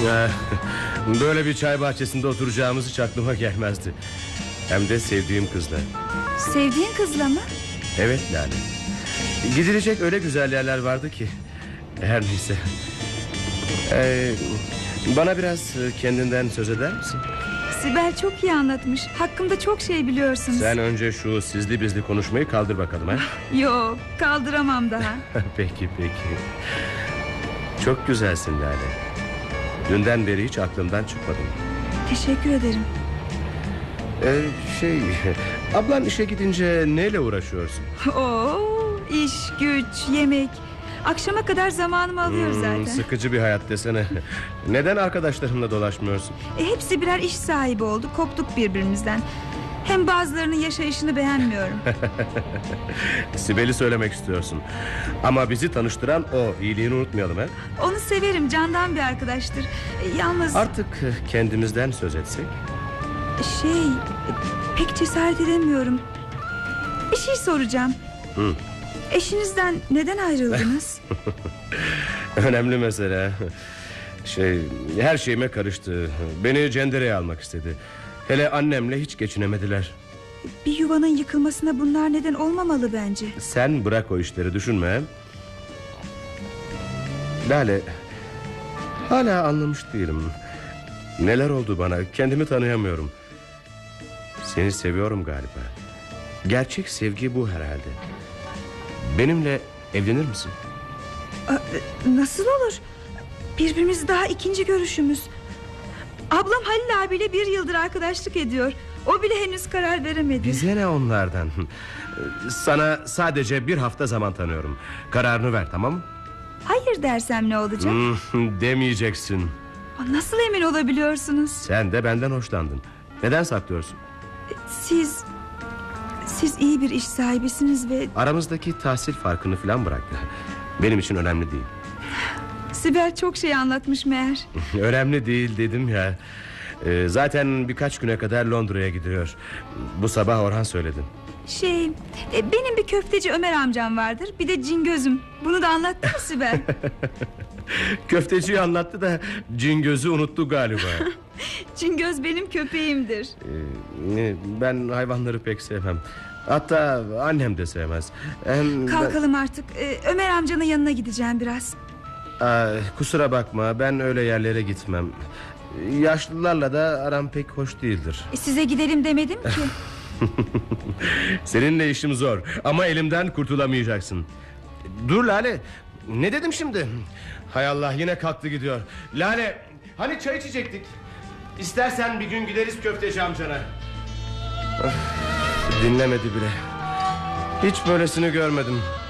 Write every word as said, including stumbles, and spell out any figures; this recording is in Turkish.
Böyle bir çay bahçesinde oturacağımız hiç aklıma gelmezdi. Hem de sevdiğim kızla. Sevdiğin kızla mı? Evet Lale. Gidilecek öyle güzel yerler vardı ki. Her neyse. Ee, bana biraz kendinden söz eder misin? Sibel çok iyi anlatmış. Hakkımda çok şey biliyorsunuz. Sen önce şu sizli bizli konuşmayı kaldır bakalım ha? Yok, kaldıramam daha. Peki peki. Çok güzelsin Lale. Dünden beri hiç aklımdan çıkmadın. Teşekkür ederim. Ee, şey ablan işe gidince neyle uğraşıyorsun? Oo, iş, güç, yemek. Akşama kadar zamanımı alıyor hmm, zaten. Sıkıcı bir hayat desene. Neden arkadaşlarınla dolaşmıyorsun? E, hepsi birer iş sahibi oldu. Koptuk birbirimizden. Hem bazılarının yaşayışını beğenmiyorum. Sibel'i söylemek istiyorsun. Ama bizi tanıştıran o. İyiliğini unutmayalım he? Onu severim, candan bir arkadaştır. E, yalnız Artık kendimizden söz etsek. Şey e, pek cesaret edemiyorum. Bir şey soracağım. Hı. Eşinizden neden ayrıldınız? Önemli mesele. Şey, her şeyime karıştı. Beni cendereye almak istedi. Hele annemle hiç geçinemediler. Bir yuvanın yıkılmasına bunlar neden olmamalı bence. Sen bırak o işleri, düşünme. Lale, hala anlamış değilim. Neler oldu bana, kendimi tanıyamıyorum. Seni seviyorum galiba. Gerçek sevgi bu herhalde. Benimle evlenir misin? Nasıl olur? Birbirimizi daha ikinci görüşümüz. Ablam Halil abiyle bir yıldır arkadaşlık ediyor. O bile henüz karar veremedi. Bize ne onlardan? Sana sadece bir hafta zaman tanıyorum. Kararını ver, tamam mı? Hayır dersem ne olacak? Hmm, demeyeceksin. Nasıl emin olabiliyorsunuz? Sen de benden hoşlandın. Neden saklıyorsun? Siz Siz iyi bir iş sahibisiniz ve Aramızdaki tahsil farkını falan bırak. Benim için önemli değil. Sibel çok şey anlatmış meğer. Önemli değil dedim ya. Ee, zaten birkaç güne kadar Londra'ya gidiyor. Bu sabah Orhan söyledi. Şey e, benim bir köfteci Ömer amcam vardır. Bir de Cingöz'üm. Bunu da anlattı mı Sibel? Köfteciyi anlattı da Cingöz'ü unuttu galiba. Cingöz benim köpeğimdir. ee, Ben hayvanları pek sevmem. Hatta annem de sevmez. Hem Kalkalım ben... artık ee, Ömer amcanın yanına gideceğim biraz. Aa, kusura bakma, ben öyle yerlere gitmem. Yaşlılarla da aram pek hoş değildir. e, Size gidelim demedim ki. Seninle işim zor ama elimden kurtulamayacaksın. Dur Lale, ne dedim şimdi? Hay Allah, yine kalktı gidiyor. Lale, hani çay içecektik? İstersen bir gün gideriz köfteci amcana. Of, dinlemedi bile. Hiç böylesini görmedim.